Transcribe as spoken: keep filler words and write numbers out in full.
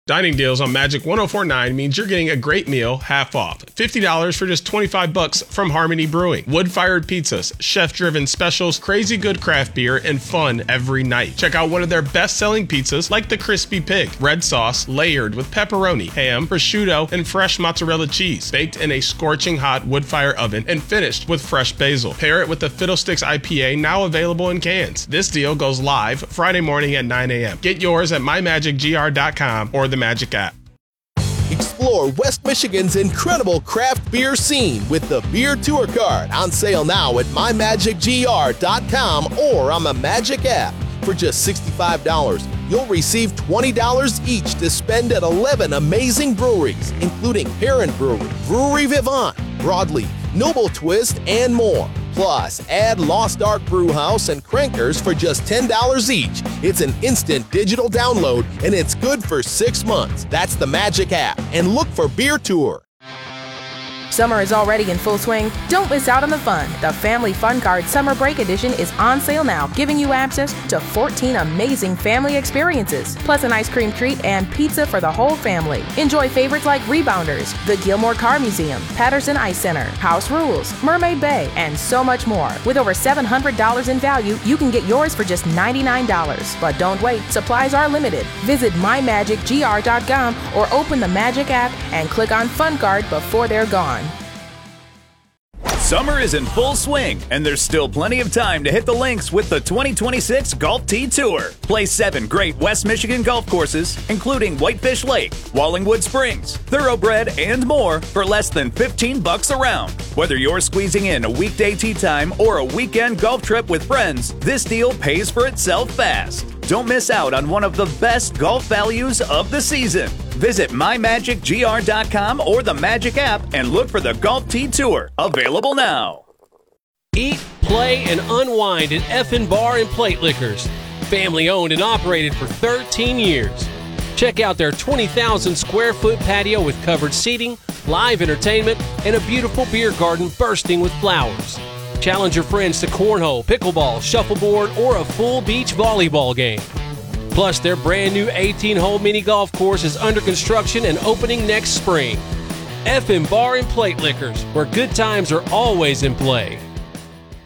Dining deals on Magic ten forty-nine means you're getting a great meal half off. fifty dollars for just twenty-five bucks from Harmony Brewing. Wood-fired pizzas, chef-driven specials, crazy good craft beer, and fun every night. Check out one of their best-selling pizzas like the Crispy Pig. Red sauce layered with pepperoni, ham, prosciutto, and fresh mozzarella cheese. Baked in a scorching hot wood-fire oven and finished with fresh basil. Pair it with the Fiddlesticks I P A, now available in cans. This deal goes live Friday morning at nine a.m. Get yours at my magic g r dot com or the Magic app. Explore West Michigan's incredible craft beer scene with the Beer Tour Card, on sale now at my magic g r dot com or on the Magic app. For just sixty-five dollars, you'll receive twenty dollars each to spend at eleven amazing breweries, including Parent Brewery, Brewery Vivant, Broadleaf, Noble Twist, and more. Plus, add Lost Ark Brewhouse and Crankers for just ten dollars each. It's an instant digital download, and it's good for six months. That's the Magic app, and look for Beer Tour. Summer is already in full swing. Don't miss out on the fun. The Family Fun Card Summer Break Edition is on sale now, giving you access to fourteen amazing family experiences, plus an ice cream treat and pizza for the whole family. Enjoy favorites like Rebounders, the Gilmore Car Museum, Patterson Ice Center, House Rules, Mermaid Bay, and so much more. With over seven hundred dollars in value, you can get yours for just ninety-nine dollars. But don't wait, supplies are limited. Visit my magic g r dot com or open the Magic app and click on Fun Card before they're gone. Summer is in full swing, and there's still plenty of time to hit the links with the twenty twenty-six Golf Tee Tour. Play seven great West Michigan golf courses, including Whitefish Lake, Wallingwood Springs, Thoroughbred, and more for less than fifteen bucks a round. Whether you're squeezing in a weekday tee time or a weekend golf trip with friends, this deal pays for itself fast. Don't miss out on one of the best golf values of the season. Visit my magic g r dot com or the Magic app and look for the Golf Tee Tour, available now. Eat, play, and unwind at Effin Bar and Plate Liquors. Family owned and operated for thirteen years. Check out their twenty thousand square foot patio with covered seating, live entertainment, and a beautiful beer garden bursting with flowers. Challenge your friends to cornhole, pickleball, shuffleboard, or a full beach volleyball game. Plus, their brand new eighteen hole mini golf course is under construction and opening next spring. Effin Bar and Plate Liquors, where good times are always in play.